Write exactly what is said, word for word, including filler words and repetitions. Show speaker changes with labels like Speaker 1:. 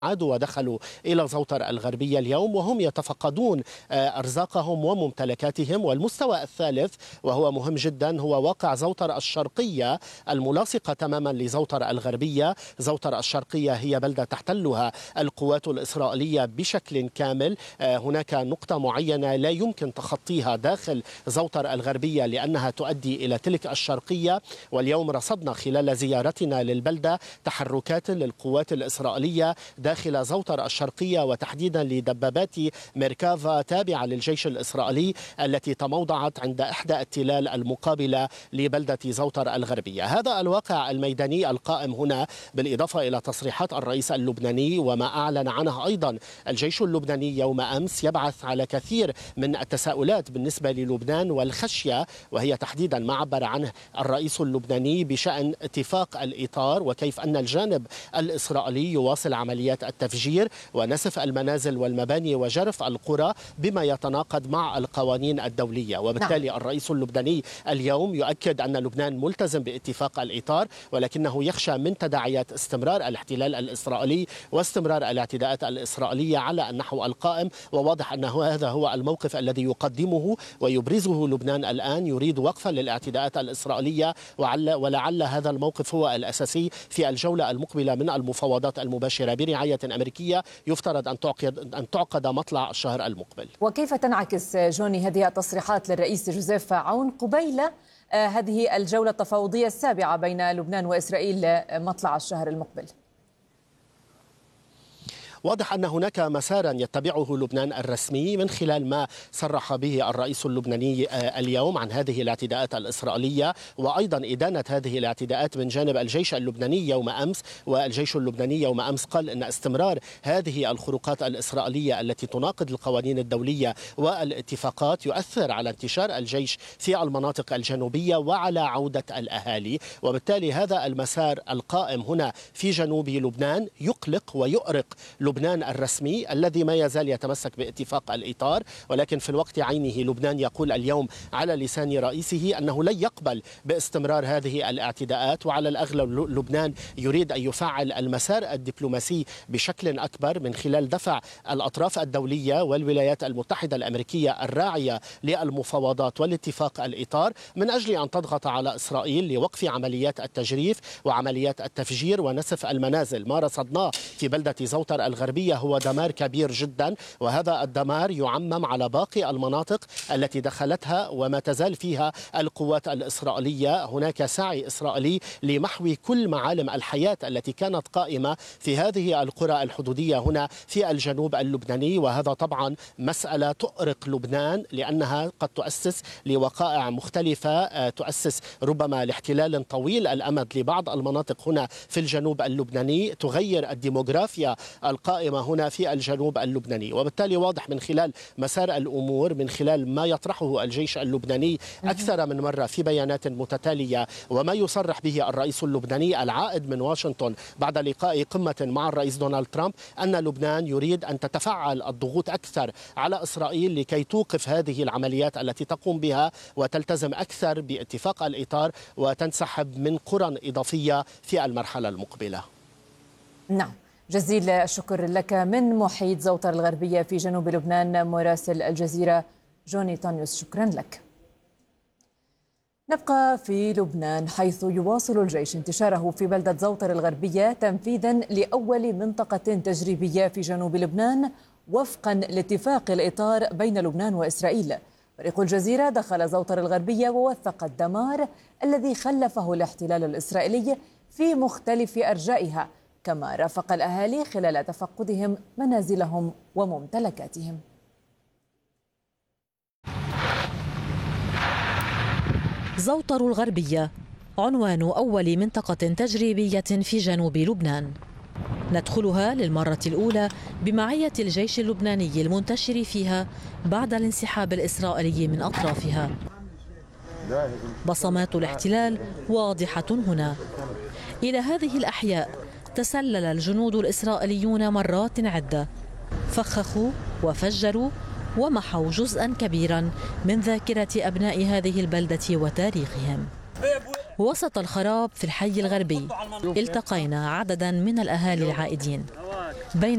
Speaker 1: عادوا ودخلوا إلى زوطر الغربية اليوم وهم يتفقدون أرزاقهم وممتلكاتهم. والمستوى الثالث وهو مهم جدا هو واقع زوطر الشرقية الملاصقة تماما لزوطر الغربية. زوطر الشرقية هي بلدة تحتلها القوات الإسرائيلية بشكل كامل. هناك نقطة معينة لا يمكن تخطيها داخل زوطر الغربية لأنها تؤدي إلى تلك الشرقية. واليوم رصدنا خلال زيارتنا للبلدة تحركات للقوات الإسرائيلية داخل زوطر الشرقية وتحديدا لدبابات ميركافا تابعة للجيش الإسرائيلي التي تموضعت عند إحدى التلال المقابلة لبلدة زوطر الغربية. هذا الواقع الميداني القائم هنا بالإضافة إلى تصريحات الرئيس اللبناني وما أعلن عنه أيضا الجيش اللبناني يوم أمس يبعث على كثير من التساؤلات بالنسبة للبنان والخشية، وهي تحديدا ما عبر عنه الرئيس اللبناني بشأن اتفاق الإطار وكيف أن الجانب الإسرائيلي يواصل عمليات التفجير ونسف المنازل والمباني وجرف القرى بما يتناقض مع القوانين الدولية. وبالتالي نعم. الرئيس اللبناني اليوم يؤكد أن لبنان ملتزم باتفاق الإطار ولكنه يخشى من تداعيات استمرار الاحتلال الإسرائيلي واستمرار الاعتداءات الإسرائيلية على النحو القائم. وواضح أن هذا هو الموقف الذي يقدمه ويبرزه لبنان الآن، يريد وقفا للاعتداءات الإسرائيلية ولعل هذا الموقف هو الأساسي في الجولة المقبلة من المفاوضات المباشرة برعاية أمريكية يفترض أن تعقد أن تعقد مطلع الشهر المقبل.
Speaker 2: وكيف تنعكس جوني هذه التصريحات للرئيس جوزيف عون قبيل هذه الجولة التفاوضية السابعة بين لبنان وإسرائيل مطلع الشهر المقبل؟
Speaker 1: واضح أن هناك مسارا يتبعه لبنان الرسمي من خلال ما صرح به الرئيس اللبناني اليوم عن هذه الاعتداءات الإسرائيلية وأيضا إدانة هذه الاعتداءات من جانب الجيش اللبناني يوم أمس. والجيش اللبناني يوم أمس قال أن استمرار هذه الخروقات الإسرائيلية التي تناقض القوانين الدولية والاتفاقات يؤثر على انتشار الجيش في المناطق الجنوبية وعلى عودة الأهالي. وبالتالي هذا المسار القائم هنا في جنوب لبنان يقلق ويؤرق لبنان الرسمي الذي ما يزال يتمسك باتفاق الإطار. ولكن في الوقت عينه لبنان يقول اليوم على لسان رئيسه أنه لن يقبل باستمرار هذه الاعتداءات، وعلى الأغلب لبنان يريد أن يفعل المسار الدبلوماسي بشكل أكبر من خلال دفع الأطراف الدولية والولايات المتحدة الأمريكية الراعية للمفاوضات والاتفاق الإطار من أجل أن تضغط على إسرائيل لوقف عمليات التجريف وعمليات التفجير ونسف المنازل. ما رصدناه في بلدة زوطر الغربية هو دمار كبير جدا، وهذا الدمار يعمم على باقي المناطق التي دخلتها وما تزال فيها القوات الإسرائيلية. هناك سعي إسرائيلي لمحو كل معالم الحياة التي كانت قائمة في هذه القرى الحدودية هنا في الجنوب اللبناني، وهذا طبعا مسألة تؤرق لبنان لأنها قد تؤسس لوقائع مختلفة، تؤسس ربما لاحتلال طويل الأمد لبعض المناطق هنا في الجنوب اللبناني، تغير الديموغرافيا القائمة هنا في الجنوب اللبناني. وبالتالي واضح من خلال مسار الأمور من خلال ما يطرحه الجيش اللبناني أكثر من مرة في بيانات متتالية وما يصرح به الرئيس اللبناني العائد من واشنطن بعد لقاء قمة مع الرئيس دونالد ترامب أن لبنان يريد أن تتفعل الضغوط أكثر على إسرائيل لكي توقف هذه العمليات التي تقوم بها وتلتزم أكثر باتفاق الإطار وتنسحب من قرى إضافية في المرحلة المقبلة.
Speaker 2: نعم، جزيل الشكر لك من محيط زوطر الغربية في جنوب لبنان مراسل الجزيرة جوني طانيوس، شكرا لك. نبقى في لبنان حيث يواصل الجيش انتشاره في بلدة زوطر الغربية تنفيذا لأول منطقة تجريبية في جنوب لبنان وفقا لاتفاق الإطار بين لبنان وإسرائيل. فريق الجزيرة دخل زوطر الغربية ووثق الدمار الذي خلفه الاحتلال الإسرائيلي في مختلف أرجائها، كما رافق الأهالي خلال تفقدهم منازلهم وممتلكاتهم.
Speaker 3: زوطر الغربية عنوان أول منطقة تجريبية في جنوب لبنان، ندخلها للمرة الأولى بمعية الجيش اللبناني المنتشر فيها بعد الانسحاب الإسرائيلي من أطرافها. بصمات الاحتلال واضحة هنا. إلى هذه الأحياء تسلل الجنود الإسرائيليون مرات عدة، فخخوا وفجروا ومحوا جزءا كبيرا من ذاكرة أبناء هذه البلدة وتاريخهم. وسط الخراب في الحي الغربي التقينا عددا من الأهالي العائدين، بين